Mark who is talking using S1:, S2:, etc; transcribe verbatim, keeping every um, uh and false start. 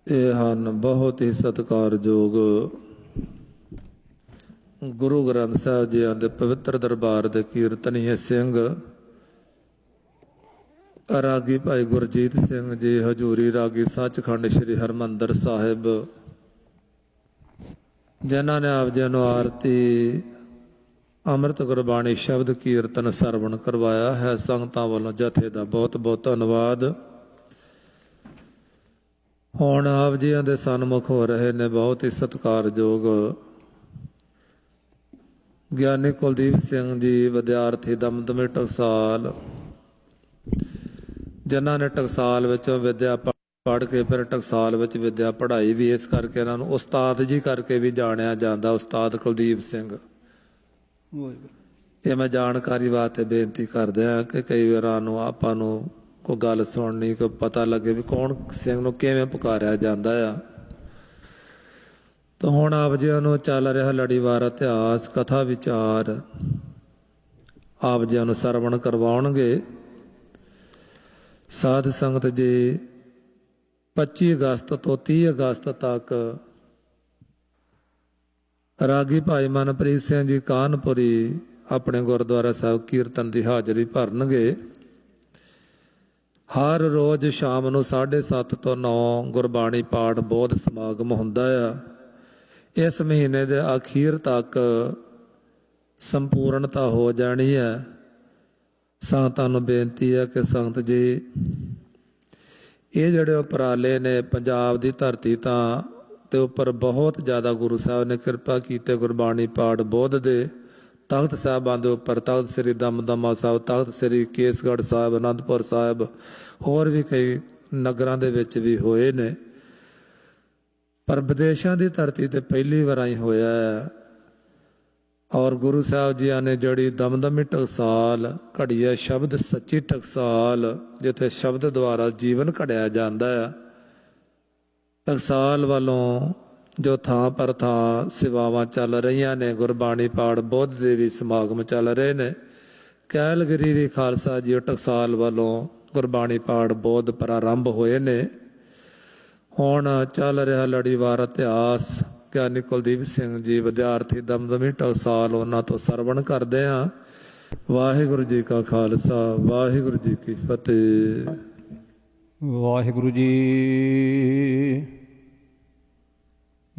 S1: ਇਹ ਹਨ ਬਹੁਤ ਹੀ ਸਤਿਕਾਰਯੋਗ ਗੁਰੂ ਗ੍ਰੰਥ ਸਾਹਿਬ ਜੀ ਦੇ ਪਵਿੱਤਰ ਦਰਬਾਰ ਦੇ ਕੀਰਤਨੀਏ ਸਿੰਘ ਰਾਗੀ ਭਾਈ ਗੁਰਜੀਤ ਸਿੰਘ ਜੀ ਹਜ਼ੂਰੀ ਰਾਗੀ ਸੱਚਖੰਡ ਸ੍ਰੀ ਹਰਿਮੰਦਰ ਸਾਹਿਬ, ਜਿਨ੍ਹਾਂ ਨੇ ਆਪ ਜੀ ਨੂੰ ਆਰਤੀ ਅੰਮ੍ਰਿਤ ਗੁਰਬਾਣੀ ਸ਼ਬਦ ਕੀਰਤਨ ਸਰਵਣ ਕਰਵਾਇਆ ਹੈ। ਸੰਗਤਾਂ ਵੱਲੋਂ ਜਥੇ ਦਾ ਬਹੁਤ ਬਹੁਤ ਧੰਨਵਾਦ। ਹੁਣ ਆਪ ਜੀਆਂ ਦੇ ਸਨਮੁਖ ਹੋ ਰਹੇ ਨੇ ਬਹੁਤ ਹੀ ਸਤਿਕਾਰਯੋਗ ਗਿਆਨੀ ਕੁਲਦੀਪ ਸਿੰਘ ਜੀ, ਵਿਦਿਆਰਥੀ ਦਮਦਮੇ ਟਕਸਾਲ, ਜਿਨ੍ਹਾਂ ਨੇ ਟਕਸਾਲ ਵਿੱਚੋਂ ਵਿਦਿਆ ਪੜ੍ਹ ਕੇ ਫਿਰ ਟਕਸਾਲ ਵਿੱਚ ਵਿਦਿਆ ਪੜ੍ਹਾਈ ਵੀ, ਇਸ ਕਰਕੇ ਇਹਨਾਂ ਨੂੰ ਉਸਤਾਦ ਜੀ ਕਰਕੇ ਵੀ ਜਾਣਿਆ ਜਾਂਦਾ, ਉਸਤਾਦ ਕੁਲਦੀਪ ਸਿੰਘ। ਇਹ ਮੈਂ ਜਾਣਕਾਰੀ ਵਾਸਤੇ ਬੇਨਤੀ ਕਰਦਾ ਕਿ ਕਈ ਵਾਰਾਂ ਨੂੰ ਆਪਾਂ ਨੂੰ ਕੋਈ ਗੱਲ ਸੁਣਨੀ, ਕੋਈ ਪਤਾ ਲੱਗੇ ਵੀ ਕੌਣ ਸਿੰਘ ਨੂੰ ਕਿਵੇਂ ਪੁਕਾਰਿਆ ਜਾਂਦਾ ਆ। ਤਾਂ ਹੁਣ ਆਪ ਜੀ ਨੂੰ ਚੱਲ ਰਿਹਾ ਲੜੀਵਾਰ ਇਤਿਹਾਸ ਕਥਾ ਵਿਚਾਰ ਆਪ ਜੀ ਨੂੰ ਸਰਵਣ ਕਰਵਾਉਣਗੇ। ਸਾਧ ਸੰਗਤ ਜੀ ਪੱਚੀ ਅਗਸਤ ਤੋਂ ਤੀਹ ਅਗਸਤ ਤੱਕ ਰਾਗੀ ਭਾਈ ਮਨਪ੍ਰੀਤ ਸਿੰਘ ਜੀ ਕਾਨਪੁਰੀ ਆਪਣੇ ਗੁਰਦੁਆਰਾ ਸਾਹਿਬ ਕੀਰਤਨ ਦੀ ਹਾਜ਼ਰੀ ਭਰਨਗੇ। ਹਰ ਰੋਜ਼ ਸ਼ਾਮ ਨੂੰ ਸਾਢੇ ਸੱਤ ਤੋਂ ਨੌ ਗੁਰਬਾਣੀ ਪਾਠ ਬੋਧ ਸਮਾਗਮ ਹੁੰਦਾ ਆ। ਇਸ ਮਹੀਨੇ ਦੇ ਅਖੀਰ ਤੱਕ ਸੰਪੂਰਨਤਾ ਹੋ ਜਾਣੀ ਹੈ। ਸੰਗਤਾਂ ਨੂੰ ਬੇਨਤੀ ਹੈ ਕਿ ਸੰਗਤ ਜੀ ਇਹ ਜਿਹੜੇ ਉਪਰਾਲੇ ਨੇ, ਪੰਜਾਬ ਦੀ ਧਰਤੀ ਤਾਂ ਤੇ ਉੱਪਰ ਬਹੁਤ ਜ਼ਿਆਦਾ ਗੁਰੂ ਸਾਹਿਬ ਨੇ ਕਿਰਪਾ ਕੀਤੇ। ਗੁਰਬਾਣੀ ਪਾਠ ਬੋਧ ਦੇ ਤਖਤ ਸਾਹਿਬਾਂ ਦੇ ਉੱਪਰ, ਤਖਤ ਸ੍ਰੀ ਦਮਦਮਾ ਸਾਹਿਬ, ਤਖਤ ਸ੍ਰੀ ਕੇਸਗੜ੍ਹ ਸਾਹਿਬ, ਅਨੰਦਪੁਰ ਸਾਹਿਬ, ਹੋਰ ਵੀ ਕਈ ਨਗਰਾਂ ਦੇ ਵਿੱਚ ਵੀ ਹੋਏ ਨੇ, ਪਰ ਵਿਦੇਸ਼ਾਂ ਦੀ ਧਰਤੀ ਤੇ ਪਹਿਲੀ ਵਾਰ ਹੀ ਹੋਇਆ ਹੈ। ਔਰ ਗੁਰੂ ਸਾਹਿਬ ਜੀਆਂ ਨੇ ਜਿਹੜੀ ਦਮਦਮੀ ਟਕਸਾਲ ਘੜੀ ਹੈ, ਸ਼ਬਦ ਸੱਚੀ ਟਕਸਾਲ, ਜਿੱਥੇ ਸ਼ਬਦ ਦੁਆਰਾ ਜੀਵਨ ਘੜਿਆ ਜਾਂਦਾ ਆ, ਟਕਸਾਲ ਵੱਲੋਂ ਜੋ ਥਾਂ ਪਰ ਥਾਂ ਸੇਵਾਵਾਂ ਚੱਲ ਰਹੀਆਂ ਨੇ, ਗੁਰਬਾਣੀ ਪਾਠ ਬੋਧ ਦੇ ਵੀ ਸਮਾਗਮ ਚੱਲ ਰਹੇ ਨੇ। ਕੈਲਗਰੀ ਵੀ ਖਾਲਸਾ ਜੀ ਟਕਸਾਲ ਵੱਲੋਂ ਗੁਰਬਾਣੀ ਪਾਠ ਬੋਧ ਪ੍ਰਾਰੰਭ ਹੋਏ ਨੇ। ਹੁਣ ਚੱਲ ਰਿਹਾ ਲੜੀਵਾਰ ਇਤਿਹਾਸ ਗਿਆਨੀ ਕੁਲਦੀਪ ਸਿੰਘ ਜੀ, ਵਿਦਿਆਰਥੀ ਦਮਦਮੀ ਟਕਸਾਲ, ਉਹਨਾਂ ਤੋਂ ਸਰਵਣ ਕਰਦੇ ਹਾਂ। ਵਾਹਿਗੁਰੂ ਜੀ ਕਾ ਖਾਲਸਾ, ਵਾਹਿਗੁਰੂ ਜੀ ਕੀ ਫਤਿਹ।
S2: ਵਾਹਿਗੁਰੂ ਜੀ